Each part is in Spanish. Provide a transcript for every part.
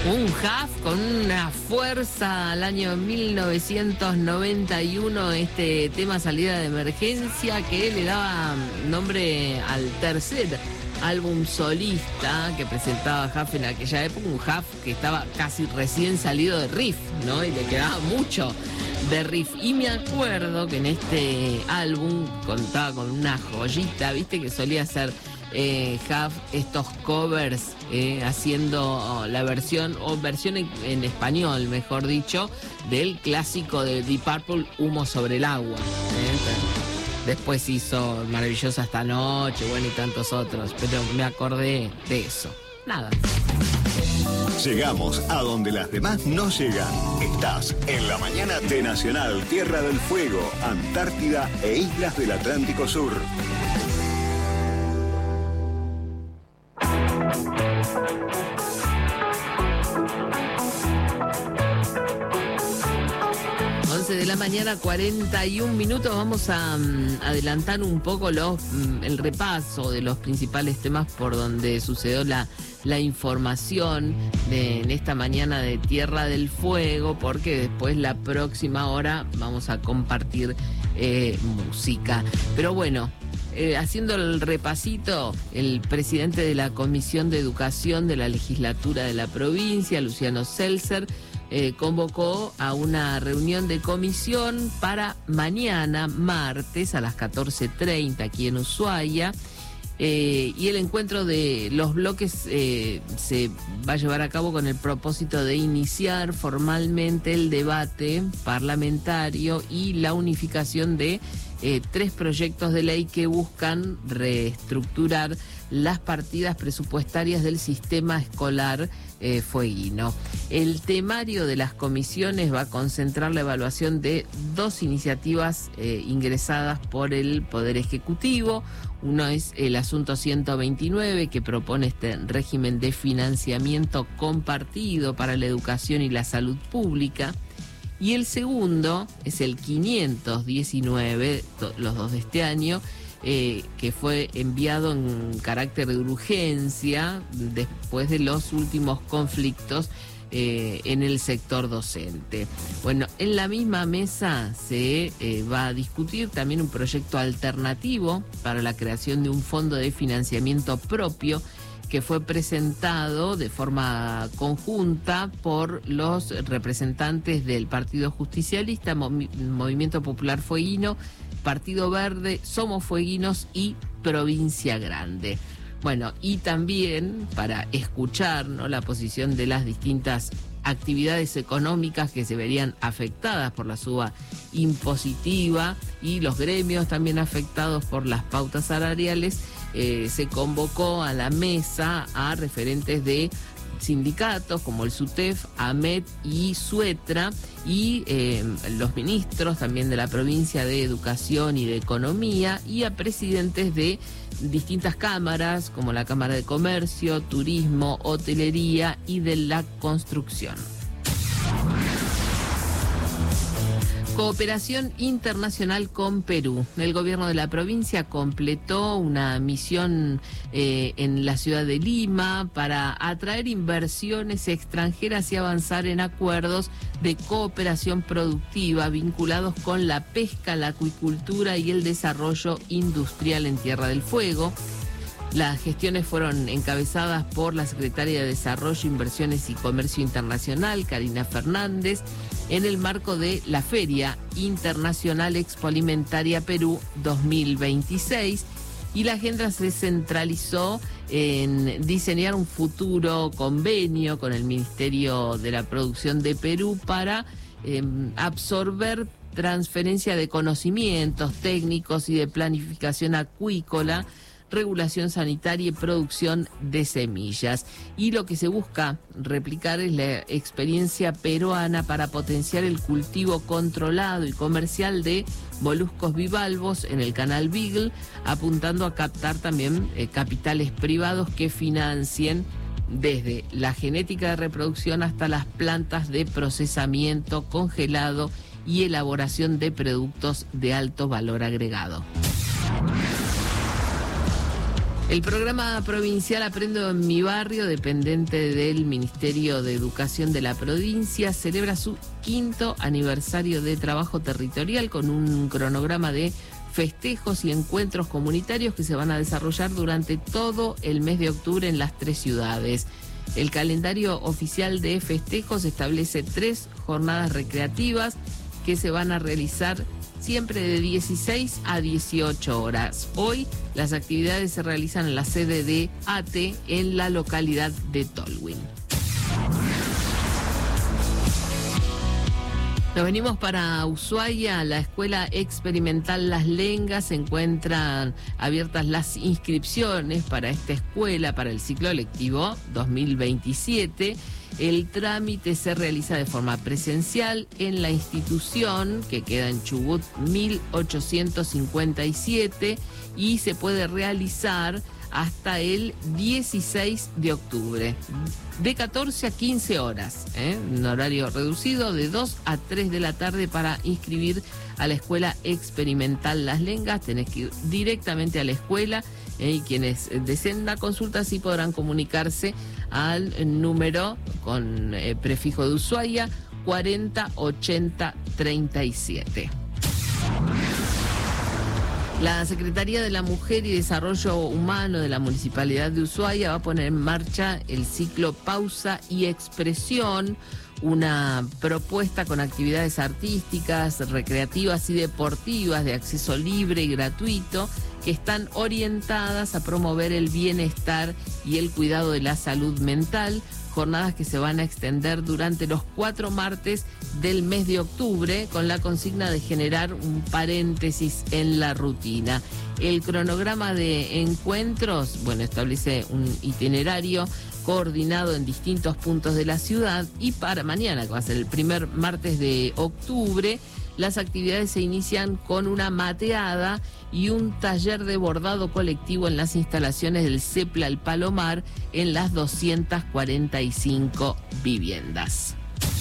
Un Huff con una fuerza al año 1991, este tema Salida de Emergencia, que le daba nombre al tercer álbum solista que presentaba Huff en aquella época, un Huff que estaba casi recién salido de Riff, ¿no? Y le quedaba mucho de Riff. Y me acuerdo que en este álbum contaba con una joyita, ¿viste? Que solía hacer Huff estos covers haciendo la versión en español, mejor dicho, del clásico de Deep Purple, Humo sobre el agua. Después hizo Maravillosa esta noche, bueno, y tantos otros, pero me acordé de eso. Nada. Llegamos a donde las demás no llegan. Estás en la mañana de Nacional, Tierra del Fuego, Antártida e Islas del Atlántico Sur. De la mañana, 41 minutos. Vamos a adelantar un poco el repaso de los principales temas por donde sucedió la información en esta mañana de Tierra del Fuego, porque después la próxima hora vamos a compartir música. Pero bueno, haciendo el repasito, el presidente de la Comisión de Educación de la Legislatura de la provincia, Luciano Seltzer, convocó a una reunión de comisión para mañana, martes, a las 14:30 aquí en Ushuaia. Y el encuentro de los bloques se va a llevar a cabo con el propósito de iniciar formalmente el debate parlamentario y la unificación de 3 proyectos de ley que buscan reestructurar las partidas presupuestarias del sistema escolar fueguino. El temario de las comisiones va a concentrar la evaluación de 2 iniciativas ingresadas por el Poder Ejecutivo. Uno es el asunto 129, que propone este régimen de financiamiento compartido para la educación y la salud pública. Y el segundo es el 519, los dos de este año, que fue enviado en carácter de urgencia después de los últimos conflictos en el sector docente. Bueno, en la misma mesa se va a discutir también un proyecto alternativo para la creación de un fondo de financiamiento propio que fue presentado de forma conjunta por los representantes del Partido Justicialista, Movimiento Popular Fueguino, Partido Verde, Somos Fueguinos y Provincia Grande. Bueno, y también para escuchar, ¿no?, la posición de las distintas actividades económicas que se verían afectadas por la suba impositiva y los gremios también afectados por las pautas salariales, se convocó a la mesa a referentes de sindicatos como el SUTEF, AMET y SUETRA y los ministros también de la provincia de Educación y de Economía, y a presidentes de distintas cámaras como la Cámara de Comercio, Turismo, Hotelería y de la Construcción. Cooperación internacional con Perú. El gobierno de la provincia completó una misión en la ciudad de Lima para atraer inversiones extranjeras y avanzar en acuerdos de cooperación productiva vinculados con la pesca, la acuicultura y el desarrollo industrial en Tierra del Fuego. Las gestiones fueron encabezadas por la secretaria de Desarrollo, Inversiones y Comercio Internacional, Karina Fernández, en el marco de la Feria Internacional Expoalimentaria Perú 2026, y la agenda se centralizó en diseñar un futuro convenio con el Ministerio de la Producción de Perú para absorber transferencia de conocimientos técnicos y de planificación acuícola, regulación sanitaria y producción de semillas. Y lo que se busca replicar es la experiencia peruana para potenciar el cultivo controlado y comercial de moluscos bivalvos en el canal Beagle, apuntando a captar también capitales privados que financien desde la genética de reproducción hasta las plantas de procesamiento, congelado y elaboración de productos de alto valor agregado. El programa provincial Aprendo en mi barrio, dependiente del Ministerio de Educación de la provincia, celebra su 5º aniversario de trabajo territorial con un cronograma de festejos y encuentros comunitarios que se van a desarrollar durante todo el mes de octubre en las 3 ciudades. El calendario oficial de festejos establece 3 jornadas recreativas que se van a realizar siempre de 16 a 18 horas. Hoy las actividades se realizan en la sede de ATE en la localidad de Tolwyn. Nos venimos para Ushuaia. La Escuela Experimental Las Lengas. Se encuentran abiertas las inscripciones para esta escuela para el ciclo lectivo 2027. El trámite se realiza de forma presencial en la institución que queda en Chubut 1857 y se puede realizar hasta el 16 de octubre, de 14 a 15 horas, un horario reducido de 2 a 3 de la tarde para inscribir a la Escuela Experimental Las Lengas. Tenés que ir directamente a la escuela y quienes deseen la consulta sí podrán comunicarse al número con prefijo de Ushuaia 408037. La Secretaría de la Mujer y Desarrollo Humano de la Municipalidad de Ushuaia va a poner en marcha el ciclo Pausa y Expresión, una propuesta con actividades artísticas, recreativas y deportivas de acceso libre y gratuito que están orientadas a promover el bienestar y el cuidado de la salud mental. Jornadas que se van a extender durante los 4 martes del mes de octubre con la consigna de generar un paréntesis en la rutina. El cronograma de encuentros, establece un itinerario coordinado en distintos puntos de la ciudad y para mañana, que va a ser el primer martes de octubre, las actividades se inician con una mateada y un taller de bordado colectivo en las instalaciones del CEPLA El Palomar en las 245 viviendas.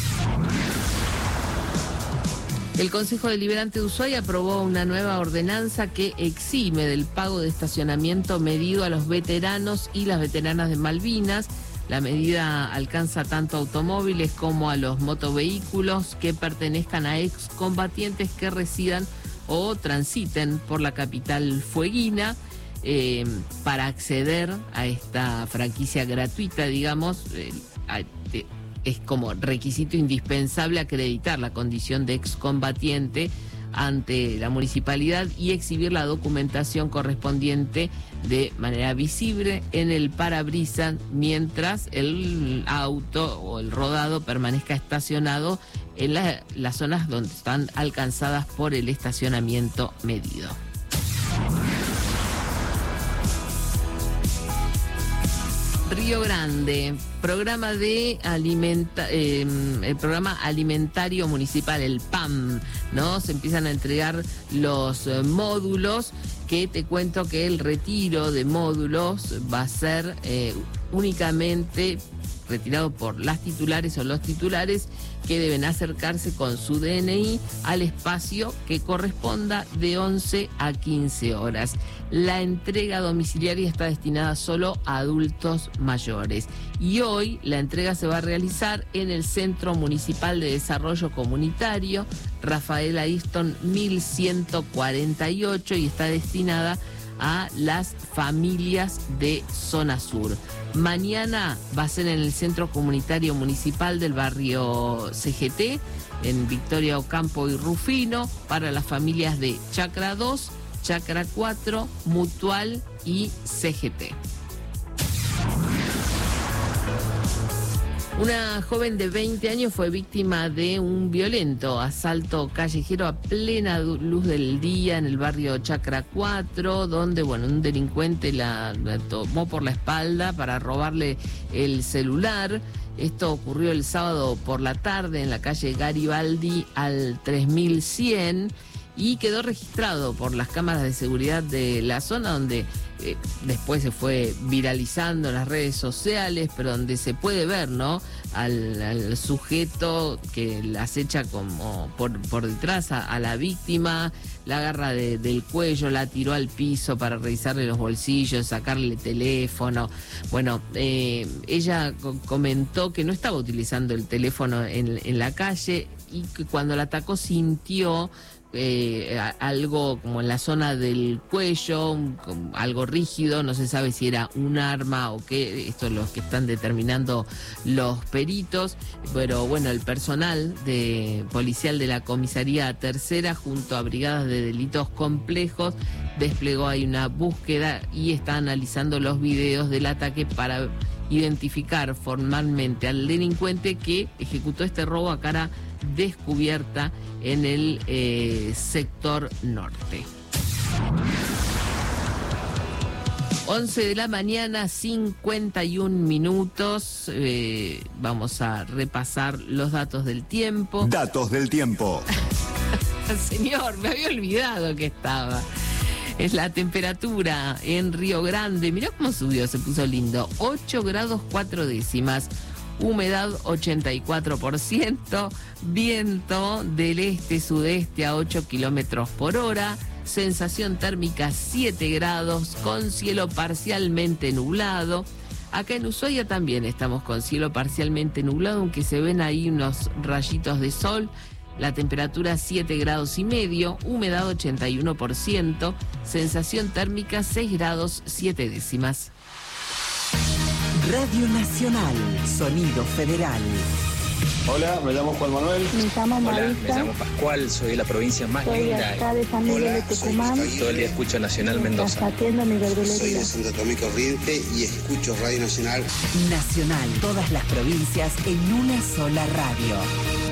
El Consejo Deliberante de Ushuaia aprobó una nueva ordenanza que exime del pago de estacionamiento medido a los veteranos y las veteranas de Malvinas. La medida alcanza tanto a automóviles como a los motovehículos que pertenezcan a excombatientes que residan o transiten por la capital fueguina. Para acceder a esta franquicia gratuita, digamos, es como requisito indispensable acreditar la condición de excombatiente ante la municipalidad y exhibir la documentación correspondiente de manera visible en el parabrisas mientras el auto o el rodado permanezca estacionado en las zonas donde están alcanzadas por el estacionamiento medido. Río Grande, programa de el programa alimentario municipal, el PAM, ¿no? Se empiezan a entregar los módulos, que te cuento que el retiro de módulos va a ser únicamente retirado por las titulares o los titulares que deben acercarse con su DNI al espacio que corresponda de 11 a 15 horas. La entrega domiciliaria está destinada solo a adultos mayores y hoy la entrega se va a realizar en el Centro Municipal de Desarrollo Comunitario Rafael Ariston 1148 y está destinada a las familias de zona sur. Mañana va a ser en el Centro Comunitario Municipal del barrio CGT, en Victoria Ocampo y Rufino, para las familias de Chacra 2, Chacra 4, Mutual y CGT. Una joven de 20 años fue víctima de un violento asalto callejero a plena luz del día en el barrio Chacra 4, donde un delincuente la tomó por la espalda para robarle el celular. Esto ocurrió el sábado por la tarde en la calle Garibaldi al 3100 y quedó registrado por las cámaras de seguridad de la zona, donde después se fue viralizando en las redes sociales, pero donde se puede ver, ¿no?, al sujeto que la acecha como por detrás a la víctima, la agarra del cuello, la tiró al piso para revisarle los bolsillos, sacarle el teléfono. Bueno, ella comentó que no estaba utilizando el teléfono en la calle y que cuando la atacó sintió algo como en la zona del cuello, algo rígido, no se sabe si era un arma o qué, esto es lo que están determinando los peritos, pero bueno, el personal policial de la comisaría tercera junto a brigadas de delitos complejos desplegó ahí una búsqueda y está analizando los videos del ataque para identificar formalmente al delincuente que ejecutó este robo a cara descubierta en el sector norte. 11 de la mañana, 51 minutos. Vamos a repasar los datos del tiempo. Datos del tiempo. Señor, me había olvidado que estaba. Es la temperatura en Río Grande. Mirá cómo subió, se puso lindo. 8 grados 4 décimas. Humedad 84%, viento del este-sudeste a 8 kilómetros por hora, sensación térmica 7 grados, con cielo parcialmente nublado. Acá en Ushuaia también estamos con cielo parcialmente nublado, aunque se ven ahí unos rayitos de sol. La temperatura 7 grados y medio, humedad 81%, sensación térmica 6 grados 7 décimas. Radio Nacional, Sonido Federal. Hola, me llamo Juan Manuel. Me llamo Marisa. Hola, me llamo Pascual, soy de la provincia más Soy linda. acá de San Miguel de Tucumán. Todo el día escucho Nacional Mendoza. Atiendo mi verdulería. Soy de Santa Tomé Corriente y escucho Radio Nacional. Nacional, todas las provincias en una sola radio.